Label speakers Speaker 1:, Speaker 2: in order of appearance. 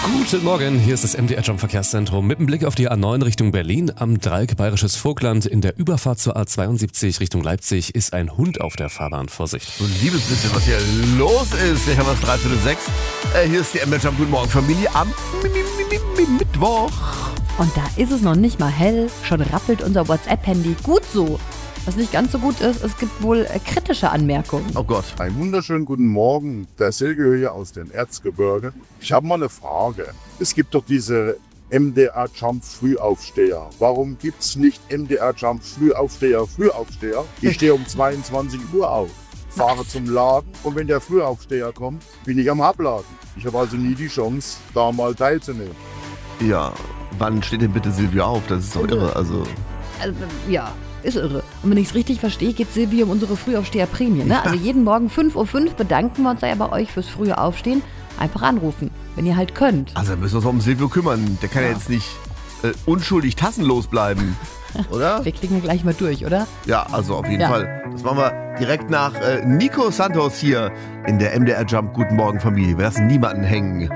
Speaker 1: Guten Morgen, hier ist das MDR Jump Verkehrszentrum mit dem Blick auf die A9 Richtung Berlin. Am Dreieck Bayerisches Vogtland in der Überfahrt zur A72 Richtung Leipzig ist ein Hund auf der Fahrbahn. Vorsicht.
Speaker 2: So ein liebes bisschen, was hier los ist. Gleich haben wir es 3:06. Hier ist die MDR Jump Guten Morgen Familie am Mittwoch.
Speaker 3: Und da ist es noch nicht mal hell, schon rappelt unser WhatsApp-Handy. Gut so. Was nicht ganz so gut ist, es gibt wohl kritische Anmerkungen.
Speaker 2: Oh Gott.
Speaker 4: Einen wunderschönen guten Morgen, der Silke hier aus den Erzgebirge. Ich habe mal eine Frage. Es gibt doch diese MDR Jump Frühaufsteher. Warum gibt es nicht MDR Jump Frühaufsteher? Ich stehe um 22 Uhr auf, fahre zum Laden und wenn der Frühaufsteher kommt, bin ich am Abladen. Ich habe also nie die Chance, da mal teilzunehmen.
Speaker 2: Ja, wann steht denn bitte Silvia auf? Das ist doch irre. Also
Speaker 3: Ja, ist irre. Und wenn ich es richtig verstehe, geht Silvia um unsere Frühaufsteher-Prämie. Ne? Also jeden Morgen 5:05 Uhr bedanken wir uns ja bei euch fürs frühe Aufstehen. Einfach anrufen, wenn ihr halt könnt.
Speaker 2: Also da müssen wir uns um Silvio kümmern. Der kann ja jetzt nicht unschuldig tassenlos bleiben, oder?
Speaker 3: Wir klicken gleich mal durch, oder?
Speaker 2: Ja, also auf jeden Fall. Das machen wir direkt nach Nico Santos hier in der MDR Jump Guten Morgen Familie. Wir lassen niemanden hängen.